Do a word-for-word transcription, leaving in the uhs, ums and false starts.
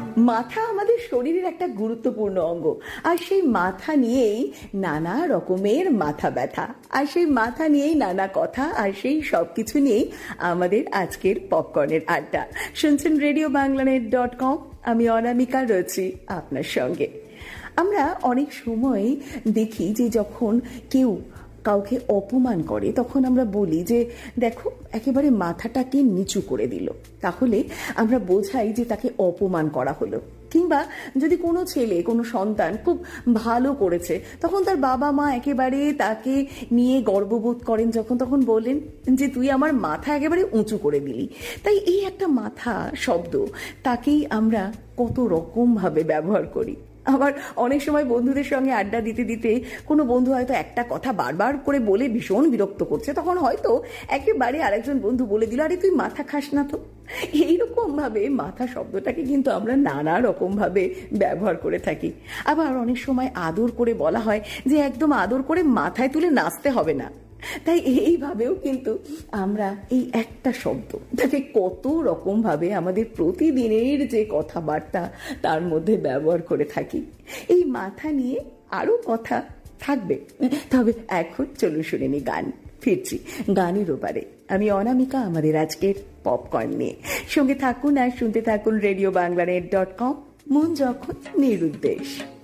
মাথা আমাদের শরীরের একটা গুরুত্বপূর্ণ অঙ্গ, আর সেই মাথা নিয়েই নানা রকমের মাথা ব্যথা, আর সেই মাথা নিয়েই নানা কথা, আর সেই সব কিছু নিয়েই আমাদের আজকের পপকর্নের আড্ডা। শুনছেন রেডিও বাংলানেট ডট কম। আমি অনামিকা রয়েছি আপনার সঙ্গে। আমরা অনেক সময় দেখি যে যখন কেউ কাউকে অপমান করে তখন আমরা বলি যে দেখো একেবারে মাথাটাকে নিচু করে দিল, তাহলে আমরা বোঝাই যে তাকে অপমান করা হলো। কিংবা যদি কোনো ছেলে কোনো সন্তান খুব ভালো করেছে তখন তার বাবা মা একেবারে তাকে নিয়ে গর্ববোধ করেন, যখন তখন বলেন যে তুই আমার মাথা একেবারে উঁচু করে দিলি। তাই এই একটা মাথা শব্দ, তাকেই আমরা কত রকমভাবে ব্যবহার করি। আবার অনেক সময় বন্ধুদের সঙ্গে আড্ডা দিতে দিতে কোনো বন্ধু হয়তো একটা কথা বারবার করে বলে ভীষণ বিরক্ত করছে, তখন হয়তো একেবারে আরেকজন বন্ধু বলে দিল আরে তুই মাথা খাস না তো। এইরকম ভাবে মাথা শব্দটাকে কিন্তু আমরা নানা রকম ভাবে ব্যবহার করে থাকি। আবার অনেক সময় আদর করে বলা হয় যে একদম আদর করে মাথায় তুলে নাচতে হবে না। তাই এইভাবেও কিন্তু আমরা এই একটা শব্দ তাকে কত রকম ভাবে আমাদের প্রতিদিনের যে কথাবার্তা তার মধ্যে ব্যবহার করে থাকি। এই মাথা নিয়ে আরো কথা থাকবে, তবে এখন চলুন শুনে নি গান। ফিরছি গানের ওপারে, আমি অনামিকা আমাদের আজকের পপকর্ন নিয়ে। সঙ্গে থাকুন আর শুনতে থাকুন রেডিও বাংলানেট ডট কম। মন যখন নিরুদ্দেশ।